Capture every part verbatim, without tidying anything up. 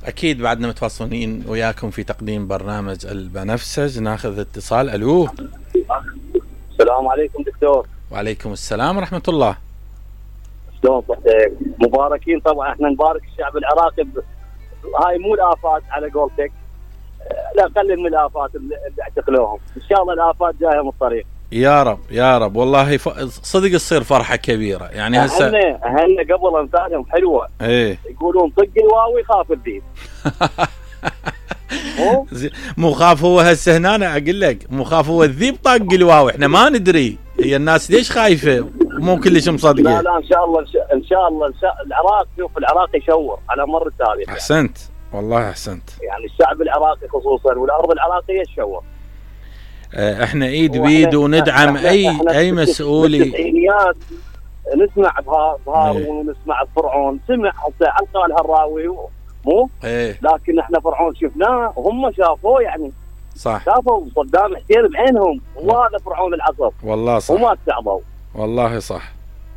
أكيد بعدنا متواصلين وياكم في تقديم برنامج البنفسج. ناخذ اتصال. ألو. السلام عليكم دكتور. وعليكم السلام ورحمة الله. شلون صحتك؟ مباركين طبعا، احنا نبارك الشعب العراقي. هاي مو الآفات على قولتك، لا قلل من الآفات اللي اعتقلوهم. إن شاء الله الآفات جاية من الطريق. يا رب يا رب، والله ف... صدق تصير فرحة كبيرة يعني هسه. اهلنا اهلنا قبل امثالهم حلوة. ايه يقولون طق الواوي خاف الذيب. مو مو خاف هو هسه هنا، اقول لك مو خاف هو الذيب طق الواو، احنا ما ندري هي الناس ليش خايفة، مو كلش مصدقة. لا لا ان شاء الله ان شاء الله العراق، شوف العراق يشور على مر التاريخ. احسنت والله احسنت. يعني الشعب العراقي خصوصا والارض العراقية تشور. احنا ايد بيد وندعم اي اي مسؤولي. نسمع بهارون ونسمع بفرعون، سمع حتى علقه الهراوي مو ايه، لكن احنا فرعون شفناه وهم شافوه، يعني صح، شافوا صدام حسين بعينهم، وهذا فرعون العصر والله صح، وما استعظوا والله صح.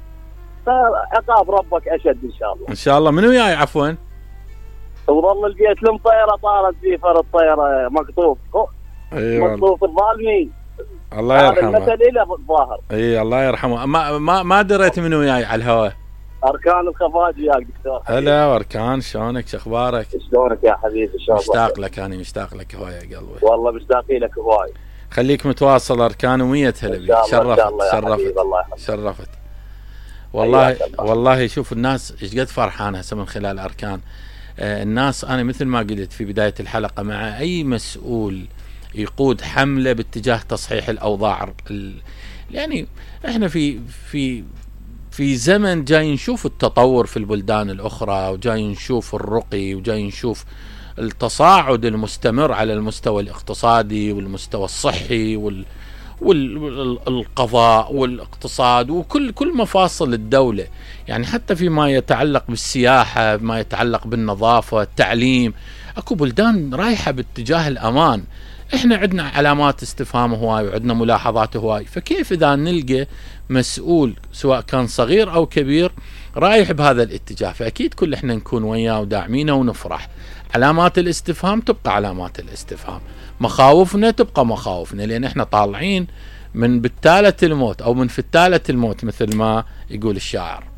فعقاب ربك اشد ان شاء الله. ان شاء الله. منو جاي عفوا؟ وظل البيت لم طيره طارت زيفر الطيره مقطوف. ايوه مقطوف الظالمين. الله يرحمه. هذا المثل له الظاهر. اي الله يرحمه. ما ما ما دريت منو جاي على الهواء. اركان الخفاج وياك دكتور. هلا واركان، شلونك؟ شو اخبارك؟ شلونك يا حبيبي؟ ان شاء الله مشتاق لك، انا مشتاق لك هواي يا قلبي. والله مشتاقين لك هواي. خليك متواصل اركان ومية هلا بيك. شرفت شرفت شرفت والله والله. شوف الناس ايش قد فرحانه هسه من خلال اركان. آه الناس، انا مثل ما قلت في بدايه الحلقه، مع اي مسؤول يقود حمله باتجاه تصحيح الاوضاع. يعني احنا في في في زمن جاي نشوف التطور في البلدان الاخرى، وجاي نشوف الرقي، وجاي نشوف التصاعد المستمر على المستوى الاقتصادي والمستوى الصحي وال والقضاء والاقتصاد وكل كل مفاصل الدولة. يعني حتى فيما يتعلق بالسياحة، ما يتعلق بالنظافة، التعليم، اكو بلدان رايحة باتجاه الامان. احنا عندنا علامات استفهام هواي وعندنا ملاحظات هواي. فكيف اذا نلقى مسؤول سواء كان صغير او كبير رايح بهذا الاتجاه؟ فاكيد كل احنا نكون وياه وداعمينه ونفرح. علامات الاستفهام تبقى علامات الاستفهام، مخاوفنا تبقى مخاوفنا، لان احنا طالعين من بتالة الموت او من فتالة الموت مثل ما يقول الشاعر.